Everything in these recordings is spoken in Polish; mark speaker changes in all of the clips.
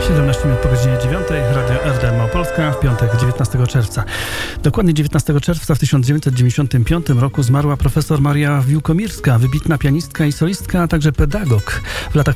Speaker 1: 17 minut po godzinie 9, Radio RDM Małopolska, w piątek 19 czerwca. Dokładnie 19 czerwca w 1995 roku zmarła profesor Maria Wiłkomirska, wybitna pianistka i solistka, a także pedagog. W latach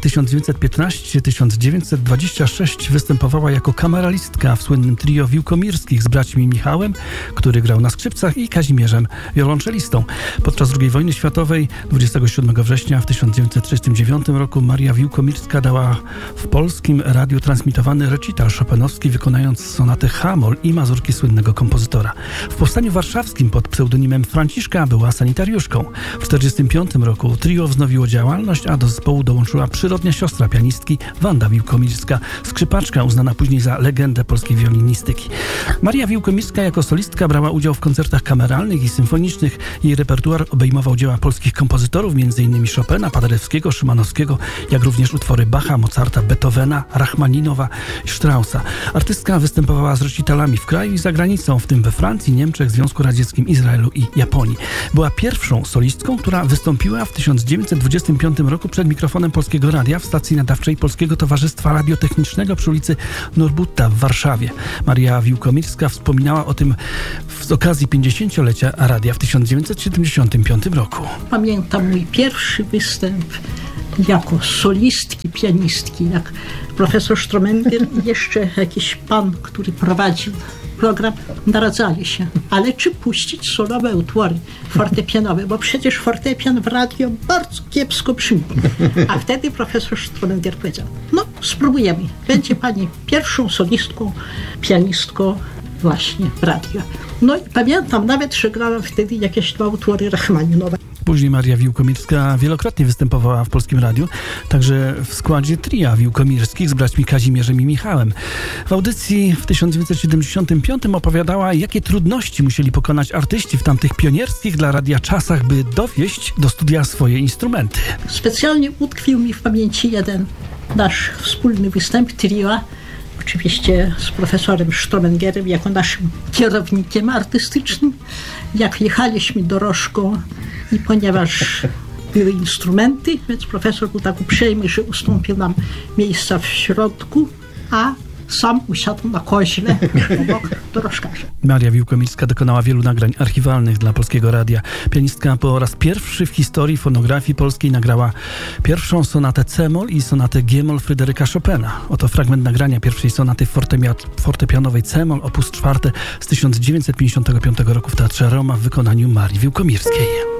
Speaker 1: 1915-1926 występowała jako kameralistka w słynnym trio Wiłkomirskich z braćmi Michałem, który grał na skrzypcach, i Kazimierzem, wiolonczelistą. Podczas II wojny światowej 27 września w 1939 roku Maria Wiłkomirska dała w polskim radiu transmitowany recital chopinowski, wykonując sonatę H-moll i mazurki słynnego kompozytora. W Powstaniu Warszawskim pod pseudonimem Franciszka była sanitariuszką. W 1945 roku trio wznowiło działalność, a do zespołu dołączyła przyrodnia siostra pianistki Wanda Wiłkomirska, skrzypaczka uznana później za legendę polskiej wiolinistyki. Maria Wiłkomirska jako solistka brała udział w koncertach kameralnych i symfonicznych. Jej repertuar obejmował dzieła polskich kompozytorów, m.in. Chopina, Paderewskiego, Szymanowskiego, jak również utwory Bacha, Mozarta, Beethovena, Rachmaninowa i Straussa. Artystka występowała z recitalami w kraju i za granicą, w tym we Francji, Niemczech, Związku Radzieckim, Izraelu i Japonii. Była pierwszą solistką, która wystąpiła w 1925 roku przed mikrofonem Polskiego Radia w stacji nadawczej Polskiego Towarzystwa Radiotechnicznego przy ulicy Norbutta w Warszawie. Maria Wiłkomirska wspominała o tym z okazji 50-lecia radia w 1975 roku.
Speaker 2: Pamiętam mój pierwszy występ jako solistki, pianistki, jak profesor Stromenger i jeszcze jakiś pan, który prowadził program, naradzali się. Ale czy puścić solowe utwory fortepianowe, bo przecież fortepian w radio bardzo kiepsko brzmi. A wtedy profesor Stromenger powiedział, no spróbujemy, będzie pani pierwszą solistką, pianistką właśnie w radio. No i pamiętam nawet, że grałem wtedy jakieś dwa utwory Rachmaninowe.
Speaker 1: Później Maria Wiłkomirska wielokrotnie występowała w Polskim Radiu, także w składzie tria Wiłkomirskich z braćmi Kazimierzem i Michałem. W audycji w 1975 opowiadała, jakie trudności musieli pokonać artyści w tamtych pionierskich dla radia czasach, by dowieść do studia swoje instrumenty.
Speaker 2: Specjalnie utkwił mi w pamięci jeden nasz wspólny występ tria, oczywiście z profesorem Stromengerem jako naszym kierownikiem artystycznym, jak jechaliśmy dorożką i ponieważ były instrumenty, więc profesor był tak uprzejmy, że ustąpił nam miejsca w środku, a sam usiadł na koźle obok dorożkarza.
Speaker 1: Maria Wiłkomirska dokonała wielu nagrań archiwalnych dla Polskiego Radia. Pianistka po raz pierwszy w historii fonografii polskiej nagrała pierwszą sonatę C-moll i sonatę G-moll Fryderyka Chopina. Oto fragment nagrania pierwszej sonaty fortepianowej C-moll op. 4 z 1955 roku w Teatrze Roma w wykonaniu Marii Wiłkomirskiej.